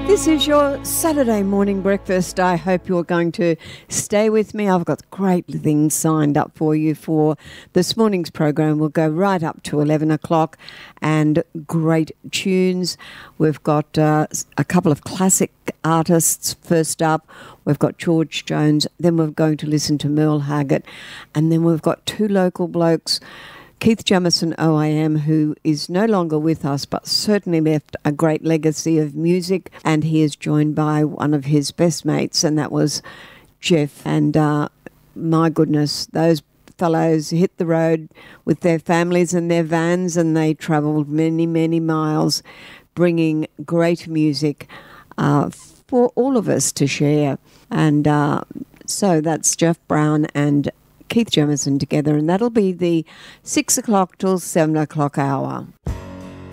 This is your Saturday morning breakfast. I hope you're going to stay with me. I've got great things signed up for you for this morning's program. We'll go right up to 11 o'clock and great tunes. We've got a couple of classic artists first up. We've got George Jones. Then we're going to listen to Merle Haggard. And then we've got two local blokes, Keith Jamison OIM, who is no longer with us, but certainly left a great legacy of music. And he is joined by one of his best mates, and that was Jeff. And my goodness, those fellows hit the road with their families and their vans, and they travelled many, many miles, bringing great music for all of us to share. And so that's Jeff Brown and Keith Jamison together, and that'll be the 6 o'clock till 7 o'clock hour.